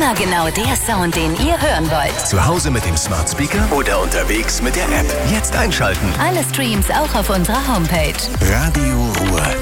Immer genau der Sound, den ihr hören wollt. Zu Hause mit dem Smart Speaker oder unterwegs mit der App. Jetzt einschalten. Alle Streams auch auf unserer Homepage. Radio Ruhr.